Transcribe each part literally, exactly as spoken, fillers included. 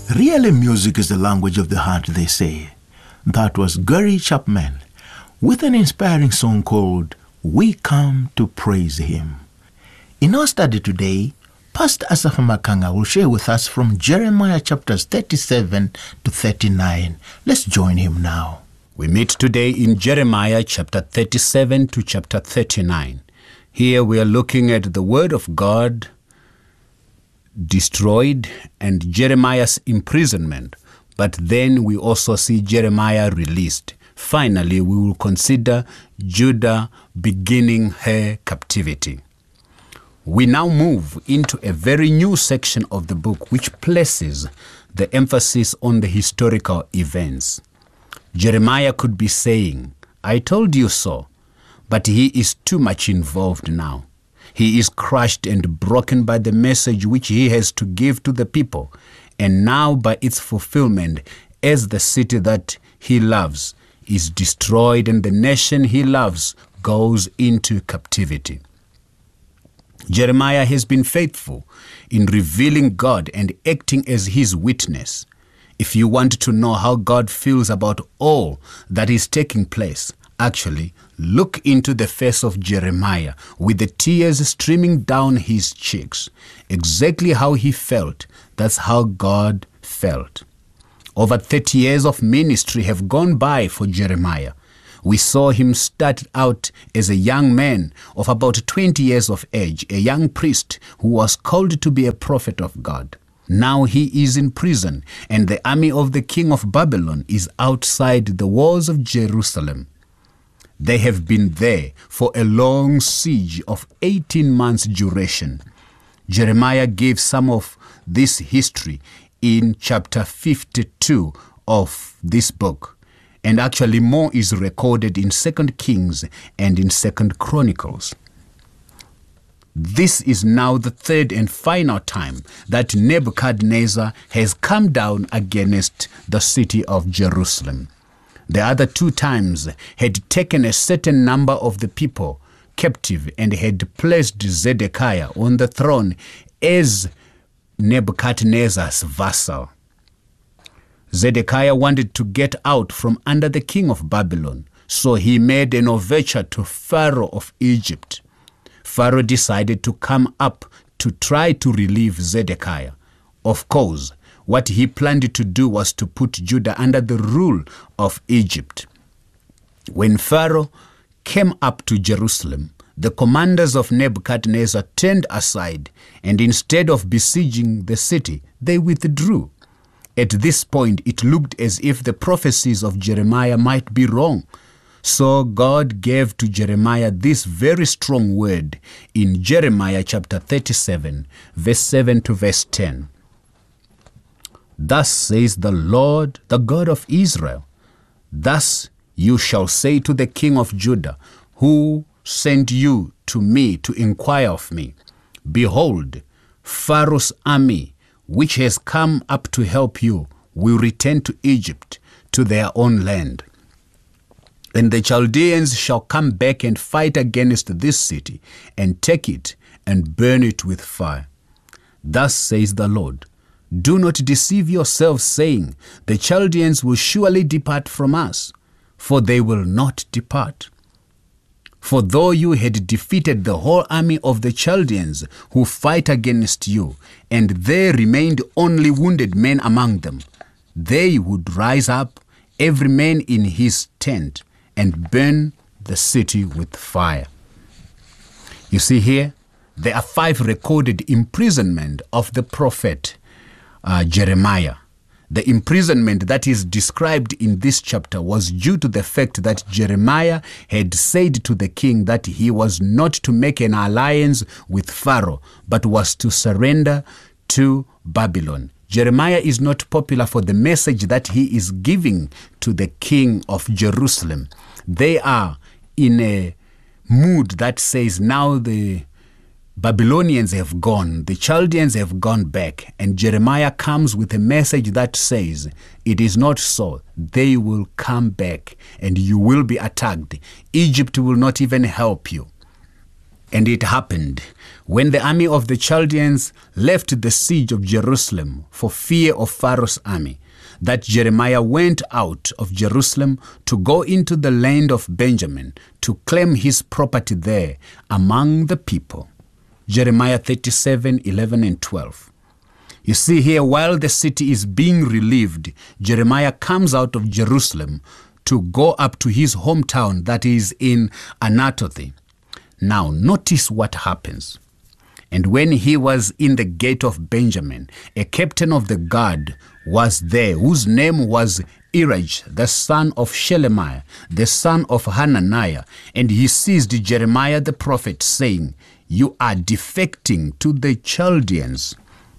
Really, music is the language of the heart, they say. That was Gary Chapman with an inspiring song called We Come to Praise Him. In our study today, Pastor Asafa Makanga will share with us from Jeremiah chapters thirty-seven to thirty-nine. Let's join him now. We meet today in Jeremiah chapter thirty-seven to chapter thirty-nine. Here we are looking at the word of God destroyed and Jeremiah's imprisonment. But then we also see Jeremiah released. Finally, we will consider Judah beginning her captivity. We now move into a very new section of the book which places the emphasis on the historical events. Jeremiah could be saying, I told you so, but he is too much involved now. He is crushed and broken by the message which he has to give to the people, and now by its fulfillment, as the city that he loves is destroyed and the nation he loves goes into captivity. Jeremiah has been faithful in revealing God and acting as his witness. If you want to know how God feels about all that is taking place, actually, look into the face of Jeremiah with the tears streaming down his cheeks. Exactly how he felt, that's how God felt. Over thirty years of ministry have gone by for Jeremiah. We saw him start out as a young man of about twenty years of age, a young priest who was called to be a prophet of God. Now he is in prison, and the army of the king of Babylon is outside the walls of Jerusalem. They have been there for a long siege of eighteen months duration. Jeremiah gave some of this history in chapter fifty-two of this book. And actually more is recorded in Second Kings and in Second Chronicles. This is now the third and final time that Nebuchadnezzar has come down against the city of Jerusalem. The other two times had taken a certain number of the people captive and had placed Zedekiah on the throne as Nebuchadnezzar's vassal. Zedekiah wanted to get out from under the king of Babylon, so he made an overture to Pharaoh of Egypt. Pharaoh decided to come up to try to relieve Zedekiah. Of course, what he planned to do was to put Judah under the rule of Egypt. When Pharaoh came up to Jerusalem, the commanders of Nebuchadnezzar turned aside, and instead of besieging the city, they withdrew. At this point, it looked as if the prophecies of Jeremiah might be wrong. So God gave to Jeremiah this very strong word in Jeremiah chapter thirty-seven, verse seven to verse ten. Thus says the Lord, the God of Israel, thus you shall say to the king of Judah, who sent you to me to inquire of me, behold, Pharaoh's army, which has come up to help you, will return to Egypt, to their own land. And the Chaldeans shall come back and fight against this city, and take it, and burn it with fire. Thus says the Lord, do not deceive yourselves, saying, the Chaldeans will surely depart from us, for they will not depart. For though you had defeated the whole army of the Chaldeans who fight against you, and there remained only wounded men among them, they would rise up, every man in his tent, and burn the city with fire. You see here, there are five recorded imprisonment of the prophet uh, Jeremiah. The imprisonment that is described in this chapter was due to the fact that Jeremiah had said to the king that he was not to make an alliance with Pharaoh, but was to surrender to Babylon. Jeremiah is not popular for the message that he is giving to the king of Jerusalem. They are in a mood that says now the Babylonians have gone, the Chaldeans have gone back, and Jeremiah comes with a message that says, it is not so. They will come back and you will be attacked. Egypt will not even help you. And it happened, when the army of the Chaldeans left the siege of Jerusalem for fear of Pharaoh's army, that Jeremiah went out of Jerusalem to go into the land of Benjamin to claim his property there among the people. Jeremiah thirty-seven, eleven and twelve. You see here, while the city is being relieved, Jeremiah comes out of Jerusalem to go up to his hometown, that is in Anathoth. Now, notice what happens. And when he was in the gate of Benjamin, a captain of the guard was there, whose name was Irej, the son of Shelemiah, the son of Hananiah. And he seized Jeremiah the prophet, saying, "You are defecting to the Chaldeans."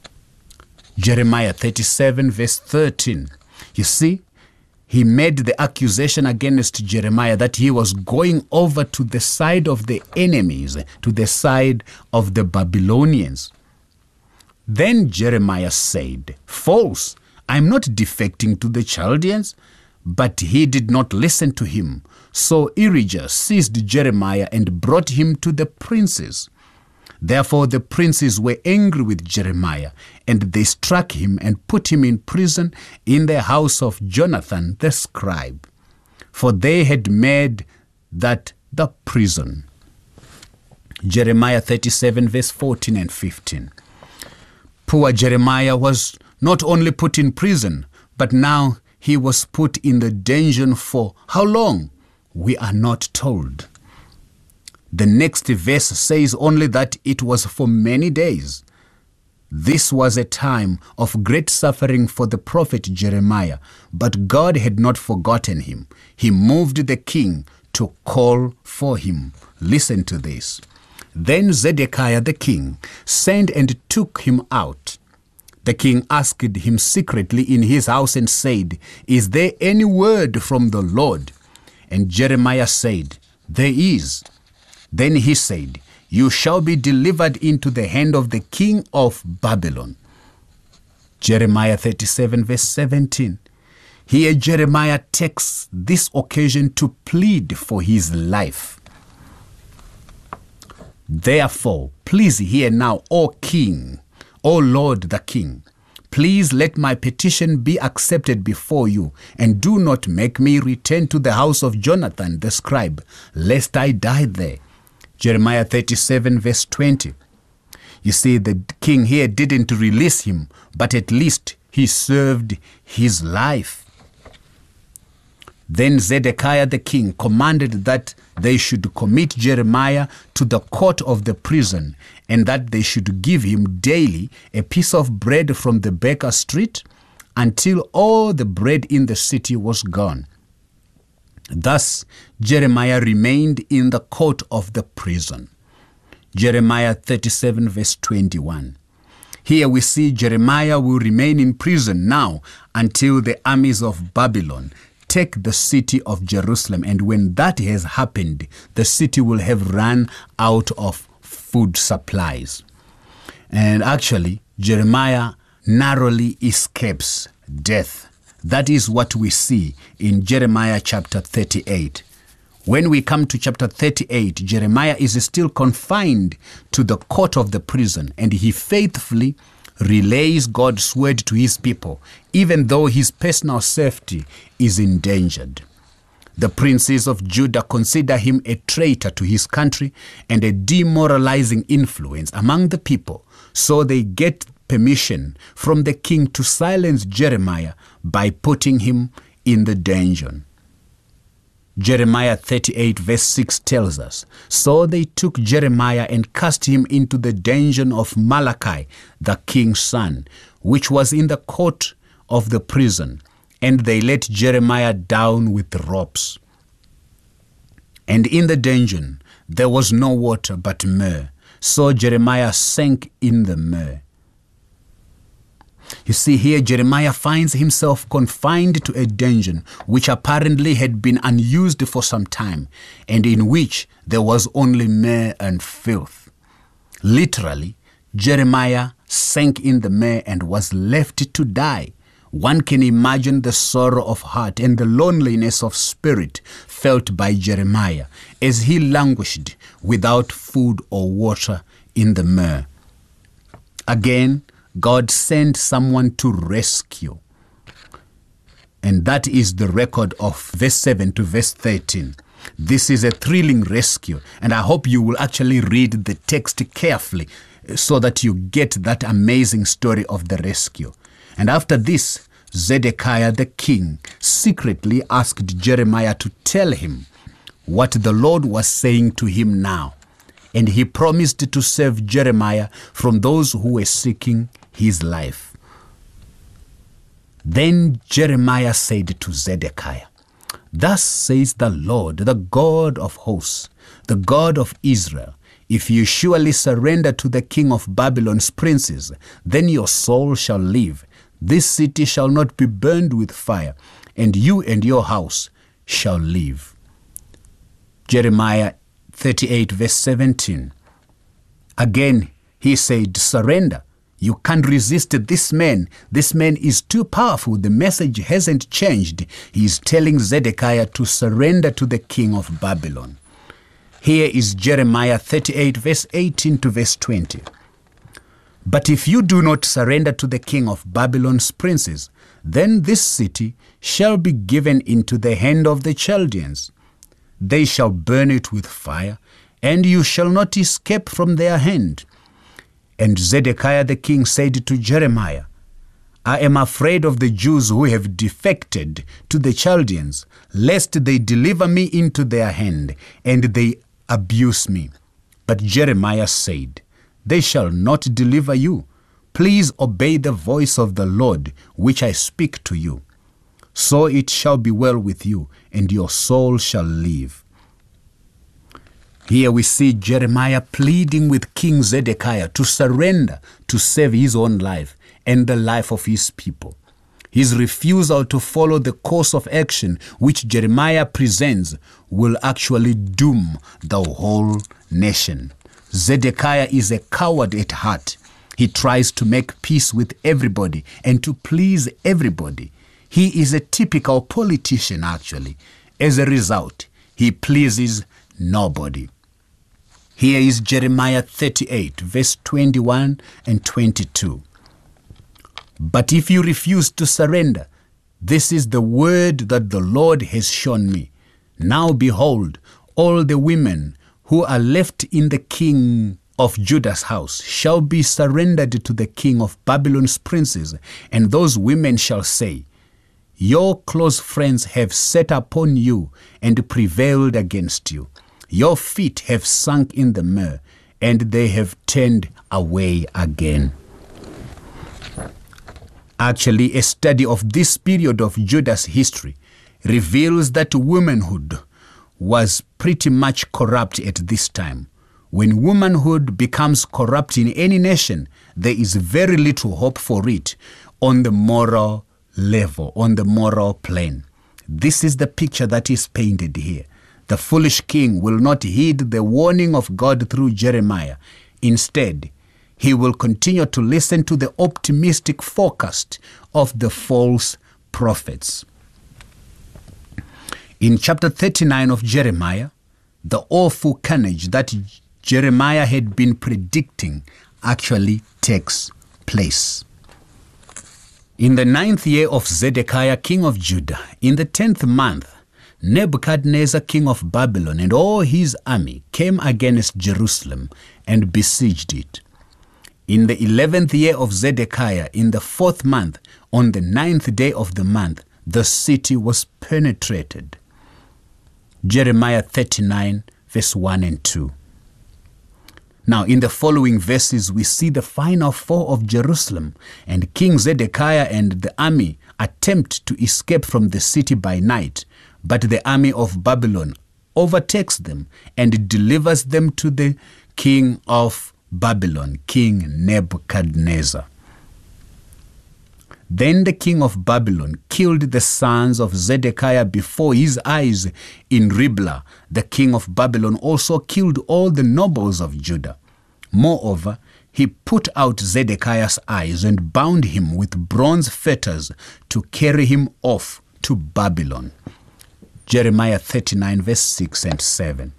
Jeremiah thirty-seven, verse thirteen. You see, he made the accusation against Jeremiah that he was going over to the side of the enemies, to the side of the Babylonians. Then Jeremiah said, "False, I am not defecting to the Chaldeans." But he did not listen to him. So Irijah seized Jeremiah and brought him to the princes. Therefore the princes were angry with Jeremiah, and they struck him and put him in prison in the house of Jonathan the scribe, for they had made that the prison. Jeremiah thirty-seven, verse fourteen and fifteen. Poor Jeremiah was not only put in prison, but now he was put in the dungeon for how long? We are not told. The next verse says only that it was for many days. This was a time of great suffering for the prophet Jeremiah, but God had not forgotten him. He moved the king to call for him. Listen to this. Then Zedekiah the king sent and took him out. The king asked him secretly in his house and said, "Is there any word from the Lord?" And Jeremiah said, "There is." Then he said, "You shall be delivered into the hand of the king of Babylon." Jeremiah thirty-seven, verse seventeen. Here Jeremiah takes this occasion to plead for his life. "Therefore, please hear now, O king, O Lord the king. Please let my petition be accepted before you, and do not make me return to the house of Jonathan the scribe, lest I die there." Jeremiah thirty-seven, verse twenty. You see, the king here didn't release him, but at least he served his life. Then Zedekiah the king commanded that they should commit Jeremiah to the court of the prison, and that they should give him daily a piece of bread from the baker's street until all the bread in the city was gone. Thus Jeremiah remained in the court of the prison. Jeremiah thirty-seven, verse twenty-one. Here we see Jeremiah will remain in prison now until the armies of Babylon take the city of Jerusalem. And when that has happened, the city will have run out of food supplies. And actually, Jeremiah narrowly escapes death. That is what we see in Jeremiah chapter thirty-eight. When we come to chapter thirty-eight, Jeremiah is still confined to the court of the prison, and he faithfully relays God's word to his people, even though his personal safety is endangered. The princes of Judah consider him a traitor to his country and a demoralizing influence among the people, so they get permission from the king to silence Jeremiah by putting him in the dungeon. Jeremiah thirty-eight, verse six tells us, "So they took Jeremiah and cast him into the dungeon of Malachi, the king's son, which was in the court of the prison, and they let Jeremiah down with ropes. And in the dungeon there was no water but myrrh, so Jeremiah sank in the myrrh." You see, here Jeremiah finds himself confined to a dungeon which apparently had been unused for some time, and in which there was only myrrh and filth. Literally, Jeremiah sank in the myrrh and was left to die. One can imagine the sorrow of heart and the loneliness of spirit felt by Jeremiah as he languished without food or water in the mire. Again, God sent someone to rescue. And that is the record of verse seven to verse thirteen. This is a thrilling rescue, and I hope you will actually read the text carefully so that you get that amazing story of the rescue. And after this, Zedekiah the king secretly asked Jeremiah to tell him what the Lord was saying to him now. And he promised to save Jeremiah from those who were seeking his life. Then Jeremiah said to Zedekiah, "Thus says the Lord, the God of hosts, the God of Israel, if you surely surrender to the king of Babylon's princes, then your soul shall live. This city shall not be burned with fire, and you and your house shall live." Jeremiah thirty-eight verse seventeen. Again, he said, "Surrender. You can't resist this man. This man is too powerful. The message hasn't changed." He is telling Zedekiah to surrender to the king of Babylon. Here is Jeremiah thirty-eight verse eighteen to verse twenty. "But if you do not surrender to the king of Babylon's princes, then this city shall be given into the hand of the Chaldeans. They shall burn it with fire, and you shall not escape from their hand." And Zedekiah the king said to Jeremiah, "I am afraid of the Jews who have defected to the Chaldeans, lest they deliver me into their hand, and they abuse me." But Jeremiah said, "They shall not deliver you. Please obey the voice of the Lord, which I speak to you. So it shall be well with you, and your soul shall live." Here we see Jeremiah pleading with King Zedekiah to surrender to save his own life and the life of his people. His refusal to follow the course of action which Jeremiah presents will actually doom the whole nation. Zedekiah is a coward at heart. He tries to make peace with everybody and to please everybody. He is a typical politician, actually. As a result, he pleases nobody. Here is Jeremiah thirty-eight, verse twenty-one and twenty-two. "But if you refuse to surrender, this is the word that the Lord has shown me. Now behold, all the women who are left in the king of Judah's house shall be surrendered to the king of Babylon's princes, and those women shall say, 'Your close friends have set upon you and prevailed against you. Your feet have sunk in the mire, and they have turned away again.'" Actually, a study of this period of Judah's history reveals that womanhood was pretty much corrupt at this time. When womanhood becomes corrupt in any nation, there is very little hope for it on the moral level, on the moral plane. This is the picture that is painted here. The foolish king will not heed the warning of God through Jeremiah. Instead, he will continue to listen to the optimistic forecast of the false prophets. In chapter thirty-nine of Jeremiah, the awful carnage that Jeremiah had been predicting actually takes place. In the ninth year of Zedekiah, king of Judah, in the tenth month, Nebuchadnezzar, king of Babylon, and all his army came against Jerusalem and besieged it. In the eleventh year of Zedekiah, in the fourth month, on the ninth day of the month, the city was penetrated. Jeremiah thirty-nine, verse one and two. Now, in the following verses, we see the final fall of Jerusalem, and King Zedekiah and the army attempt to escape from the city by night, but the army of Babylon overtakes them and delivers them to the king of Babylon, King Nebuchadnezzar. Then the king of Babylon killed the sons of Zedekiah before his eyes in Riblah. The king of Babylon also killed all the nobles of Judah. Moreover, he put out Zedekiah's eyes and bound him with bronze fetters to carry him off to Babylon. Jeremiah thirty-nine, verse six and seven.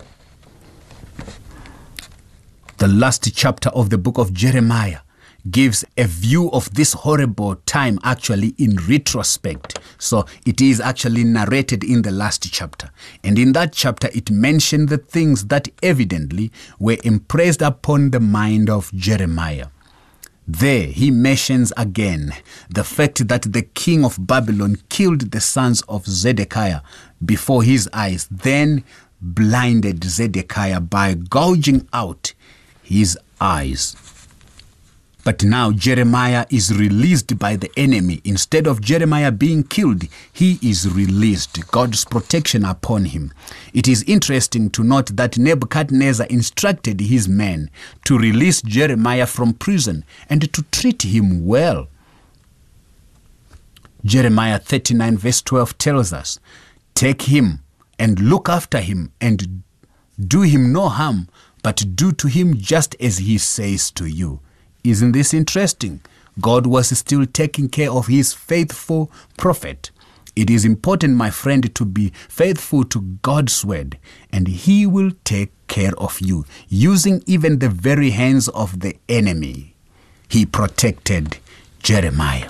The last chapter of the book of Jeremiah gives a view of this horrible time actually in retrospect. So it is actually narrated in the last chapter. And in that chapter, it mentioned the things that evidently were impressed upon the mind of Jeremiah. There he mentions again the fact that the king of Babylon killed the sons of Zedekiah before his eyes, then blinded Zedekiah by gouging out his eyes. But now Jeremiah is released by the enemy. Instead of Jeremiah being killed, he is released. God's protection upon him. It is interesting to note that Nebuchadnezzar instructed his men to release Jeremiah from prison and to treat him well. Jeremiah thirty-nine verse twelve tells us, "Take him and look after him and do him no harm, but do to him just as he says to you." Isn't this interesting? God was still taking care of his faithful prophet. It is important, my friend, to be faithful to God's word, and he will take care of you, using even the very hands of the enemy. He protected Jeremiah.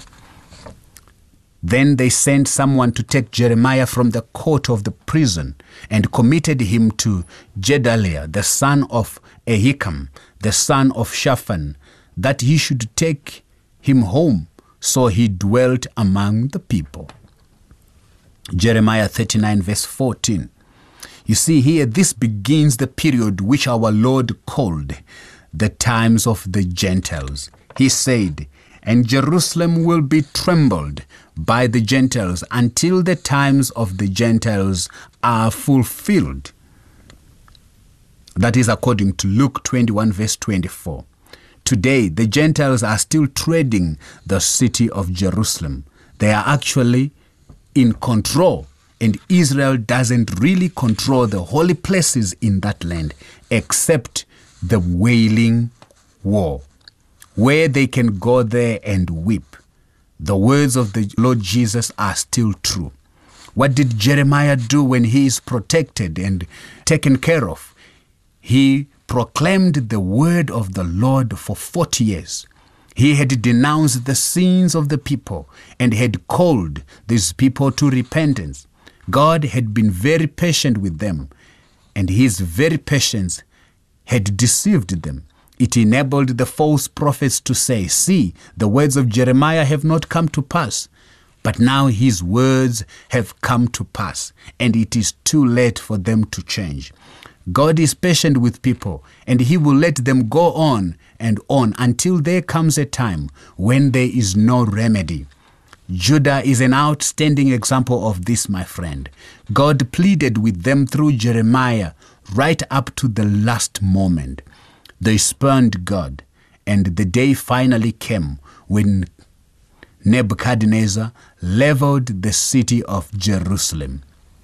Then they sent someone to take Jeremiah from the court of the prison and committed him to Gedaliah, the son of Ahikam, the son of Shaphan, that he should take him home. So he dwelt among the people. Jeremiah thirty-nine verse fourteen. You see here, this begins the period which our Lord called the times of the Gentiles. He said, "And Jerusalem will be trembled by the Gentiles until the times of the Gentiles are fulfilled." That is according to Luke twenty-one verse twenty-four. Today, the Gentiles are still treading the city of Jerusalem. They are actually in control, and Israel doesn't really control the holy places in that land, except the Wailing Wall, where they can go there and weep. The words of the Lord Jesus are still true. What did Jeremiah do when he is protected and taken care of? He proclaimed the word of the Lord for forty years. He had denounced the sins of the people and had called these people to repentance. God had been very patient with them, and his very patience had deceived them. It enabled the false prophets to say, "See, the words of Jeremiah have not come to pass." But now his words have come to pass, and it is too late for them to change. God is patient with people, and he will let them go on and on until there comes a time when there is no remedy. Judah is an outstanding example of this, my friend. God pleaded with them through Jeremiah right up to the last moment. They spurned God, and the day finally came when Nebuchadnezzar leveled the city of Jerusalem.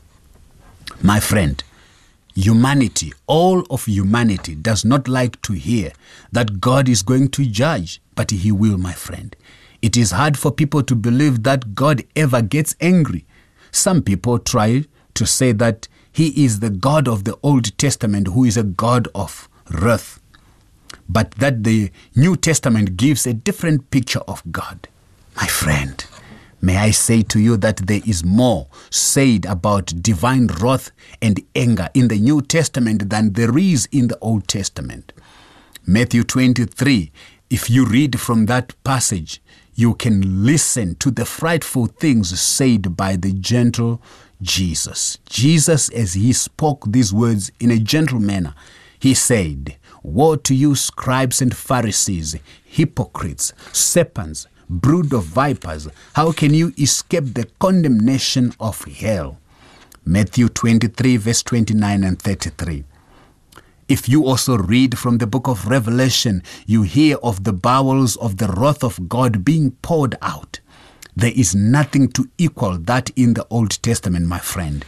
My friend, humanity, all of humanity, does not like to hear that God is going to judge, but he will, my friend. It is hard for people to believe that God ever gets angry. Some people try to say that he is the God of the Old Testament who is a God of wrath, but that the New Testament gives a different picture of God. My friend, may I say to you that there is more said about divine wrath and anger in the New Testament than there is in the Old Testament. Matthew twenty-three, if you read from that passage, you can listen to the frightful things said by the gentle Jesus. Jesus, as he spoke these words in a gentle manner, he said, "Woe to you, scribes and Pharisees, hypocrites, serpents, brood of vipers, how can you escape the condemnation of hell?" Matthew twenty-three, verse twenty-nine and thirty-three. If you also read from the book of Revelation, you hear of the bowels of the wrath of God being poured out. There is nothing to equal that in the Old Testament, my friend.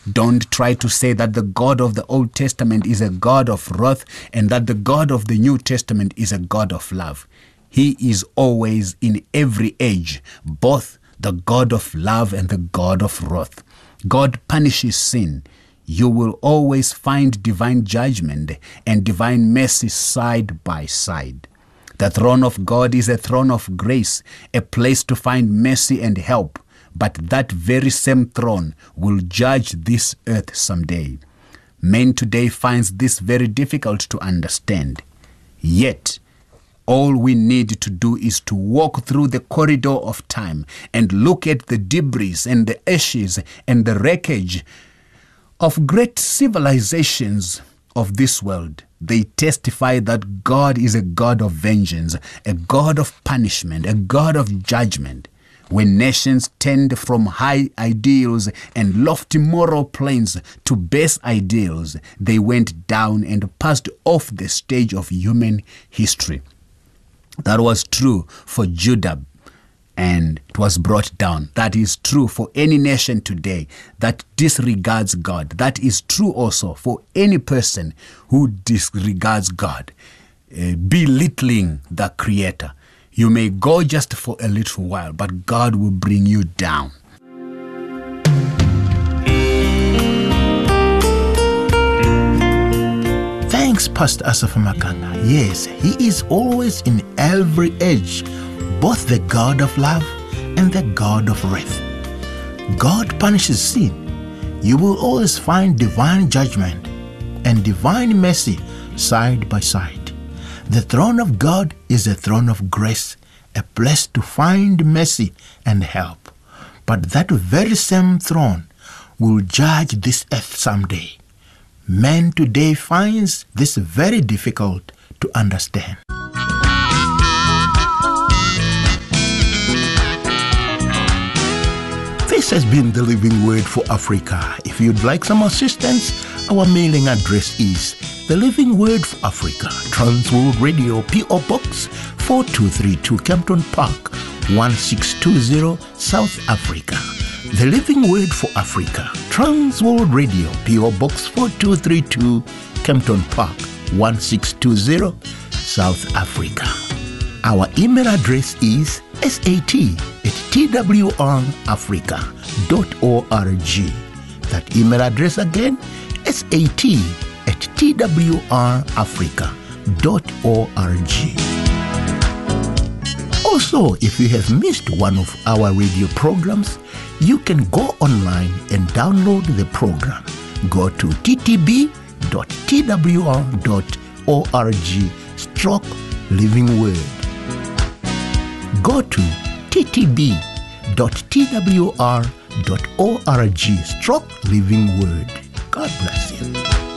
Don't try to say that the God of the Old Testament is a God of wrath and that the God of the New Testament is a God of love. He is always in every age, both the God of love and the God of wrath. God punishes sin. You will always find divine judgment and divine mercy side by side. The throne of God is a throne of grace, a place to find mercy and help. But that very same throne will judge this earth someday. Men today finds this very difficult to understand. Yet, all we need to do is to walk through the corridor of time and look at the debris and the ashes and the wreckage of great civilizations of this world. They testify that God is a God of vengeance, a God of punishment, a God of judgment. When nations turned from high ideals and lofty moral planes to base ideals, they went down and passed off the stage of human history. That was true for Judah, and it was brought down. That is true for any nation today that disregards God. That is true also for any person who disregards God, uh, belittling the Creator. You may go just for a little while, but God will bring you down. Thanks, Pastor Asaph Makanga. Yes, he is always in every age, both the God of love and the God of wrath. God punishes sin. You will always find divine judgment and divine mercy side by side. The throne of God is a throne of grace, a place to find mercy and help. But that very same throne will judge this earth someday. Man today finds this very difficult to understand. This has been the Living Word for Africa. If you'd like some assistance, our mailing address is The Living Word for Africa, Transworld Radio, P O Box four two three two, Kempton Park, one six two zero, South Africa. The Living Word for Africa, Transworld Radio, P O Box four two three two, Kempton Park, one six two zero, South Africa. Our email address is sat at t w r africa dot org. That email address again, sat at t w r africa dot org. Also, if you have missed one of our radio programs, you can go online and download the program. Go to t t b dot t w r dot org stroke Living Word. Go to t t b dot t w r dot org stroke Living Word. God bless you.